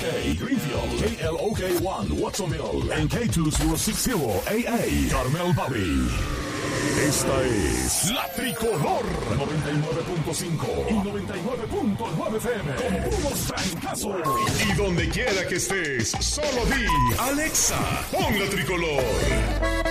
Greenfield, KLOK1 Watsonville, en K2060AA Carmel Valley. Esta es la Tricolor 99.5 y 99.9 FM. Con puros francazos. Y donde quiera que estés, solo di Alexa, pon la Tricolor.